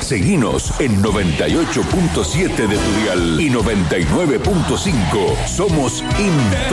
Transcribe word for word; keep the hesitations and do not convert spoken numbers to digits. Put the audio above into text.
Seguinos en noventa y ocho punto siete de tu dial y noventa y nueve punto cinco. Somos Infecta.